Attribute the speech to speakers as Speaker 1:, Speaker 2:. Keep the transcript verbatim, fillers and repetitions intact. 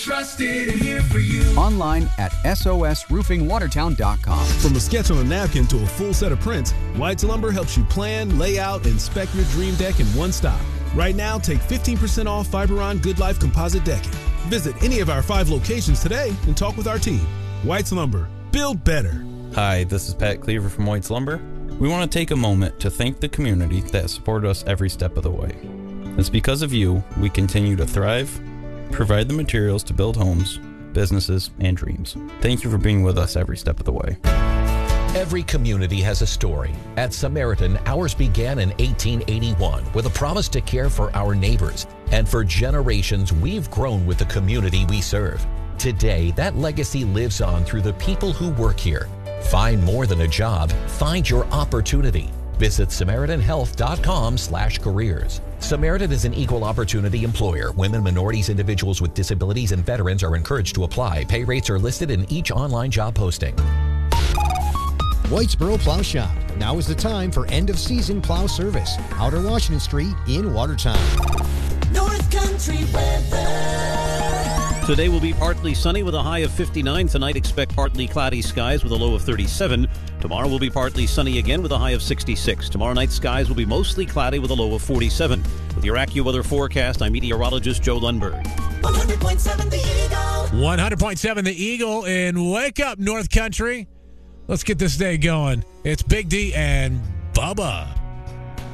Speaker 1: Trusted here for you.
Speaker 2: Online at S O S roofing watertown dot com.
Speaker 3: From a sketch on a napkin to a full set of prints, White's Lumber helps you plan, lay out, and spec your dream deck in one stop. Right now, take fifteen percent off Fiberon Good Life composite decking. Visit any of our five locations today and talk with our team. White's Lumber. Build better.
Speaker 4: Hi, this is Pat Cleaver from White's Lumber. We want to take a moment to thank the community that supported us every step of the way. It's because of you we continue to thrive, provide the materials to build homes, businesses, and dreams. Thank you for being with us every step of the way.
Speaker 5: Every community has a story. At Samaritan, ours began in eighteen eighty-one with a promise to care for our neighbors. And for generations, we've grown with the community we serve. Today, that legacy lives on through the people who work here. Find more than a job. Find your opportunity. Visit Samaritan Health dot com slash careers. Samaritan is an equal opportunity employer. Women, minorities, individuals with disabilities, and veterans are encouraged to apply. Pay rates are listed in each online job posting.
Speaker 6: Whitesboro Plow Shop. Now is the time for end-of-season plow service. Outer Washington Street in Watertown.
Speaker 1: North Country weather.
Speaker 7: Today will be partly sunny with a high of fifty-nine. Tonight, expect partly cloudy skies with a low of thirty-seven. Tomorrow will be partly sunny again with a high of sixty-six. Tomorrow night, skies will be mostly cloudy with a low of forty-seven. With your AccuWeather forecast, I'm meteorologist Joe Lundberg.
Speaker 1: one hundred point seven The Eagle.
Speaker 8: one hundred point seven The Eagle in Wake Up, North Country. Let's get this day going. It's Big D and Bubba.